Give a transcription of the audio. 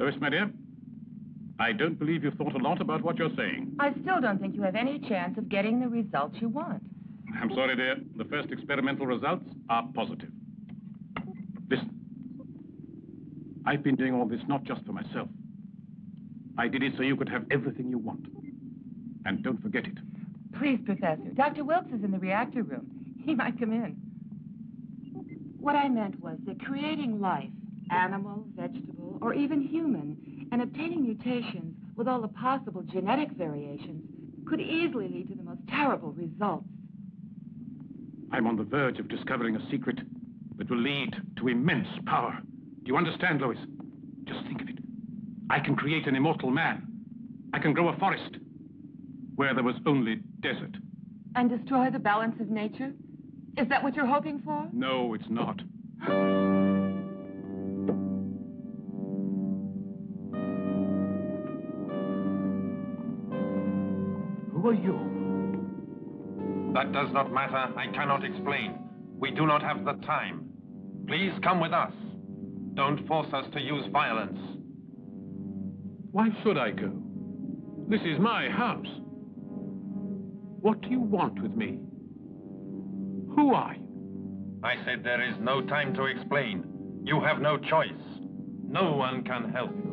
Lois, my dear, I don't believe you've thought a lot about what you're saying. I still don't think you have any chance of getting the results you want. I'm sorry, dear. The first experimental results are positive. Listen. I've been doing all this not just for myself. I did it so you could have everything you want. And don't forget it. Please, Professor. Dr. Wilkes is in the reactor room. He might come in. What I meant was that creating life, animal, vegetable, or even human, and obtaining mutations with all the possible genetic variations could easily lead to the most terrible results. I'm on the verge of discovering a secret that will lead to immense power. Do you understand, Lois? Just think of it. I can create an immortal man. I can grow a forest where there was only desert. And destroy the balance of nature? Is that what you're hoping for? No, it's not. Who are you? That does not matter. I cannot explain. We do not have the time. Please come with us. Don't force us to use violence. Why should I go? This is my house. What do you want with me? Who are you? I said there is no time to explain. You have no choice. No one can help you.